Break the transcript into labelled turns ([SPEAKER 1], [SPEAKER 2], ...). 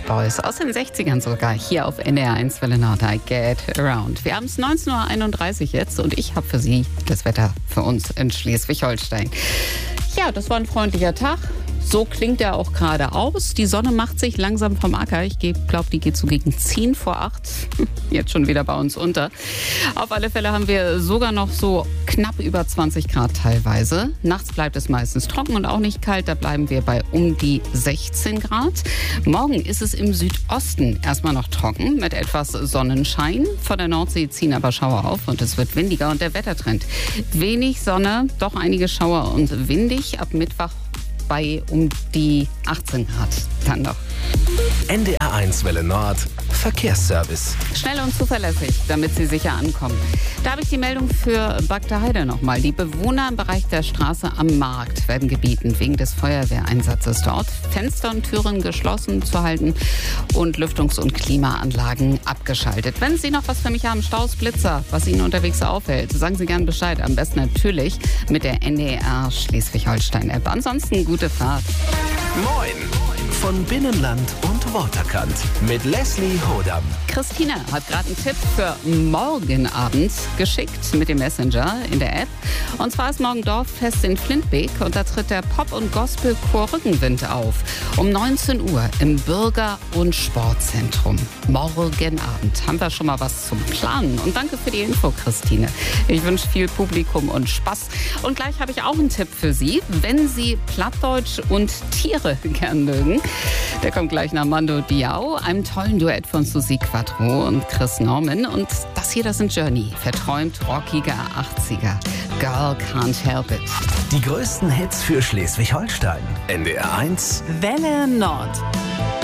[SPEAKER 1] Beach Boys aus den 60ern sogar, hier auf NDR 1 Welle Nord, I Get Around. Wir haben es 19.31 Uhr jetzt und ich habe für Sie das Wetter für uns in Schleswig-Holstein. Ja, das war ein freundlicher Tag. So klingt er auch gerade aus. Die Sonne macht sich langsam vom Acker. Ich glaube, die geht so gegen 10 vor 8. Jetzt schon wieder bei uns unter. Auf alle Fälle haben wir sogar noch so knapp über 20 Grad teilweise. Nachts bleibt es meistens trocken und auch nicht kalt. Da bleiben wir bei um die 16 Grad. Morgen ist es im Südosten erstmal noch trocken mit etwas Sonnenschein. Von der Nordsee ziehen aber Schauer auf und es wird windiger und der Wettertrend. Wenig Sonne, doch einige Schauer und windig. Ab Mittwoch bei um die 18 Grad dann noch.
[SPEAKER 2] NDR 1 Welle Nord Verkehrsservice.
[SPEAKER 1] Schnell und zuverlässig, damit Sie sicher ankommen. Da habe ich die Meldung für Bagdaheide nochmal. Die Bewohner im Bereich der Straße am Markt werden gebeten, wegen des Feuerwehreinsatzes dort Fenster und Türen geschlossen zu halten und Lüftungs- und Klimaanlagen abgeschaltet. Wenn Sie noch was für mich haben, Staus, Blitzer, was Ihnen unterwegs aufhält, sagen Sie gern Bescheid. Am besten natürlich mit der NDR Schleswig-Holstein-App. Ansonsten gute Fahrt.
[SPEAKER 2] Moin! Von Binnenland und Waterkant mit Leslie Hodam.
[SPEAKER 1] Christine hat gerade einen Tipp für morgen Abend geschickt mit dem Messenger in der App. Und zwar ist morgen Dorffest in Flintbeek und da tritt der Pop- und Gospelchor Rückenwind auf. Um 19 Uhr im Bürger- und Sportzentrum. Morgen Abend haben wir schon mal was zum Planen. Und danke für die Info, Christine. Ich wünsche viel Publikum und Spaß. Und gleich habe ich auch einen Tipp für Sie, wenn Sie Plattdeutsch und Tiere gern mögen. Der kommt gleich nach Mando Diao, einem tollen Duett von Susi Quattro und Chris Norman. Und das hier, das sind Journey, verträumt rockiger 80er. Girl Can't Help It.
[SPEAKER 2] Die größten Hits für Schleswig-Holstein. NDR 1
[SPEAKER 1] Welle Nord.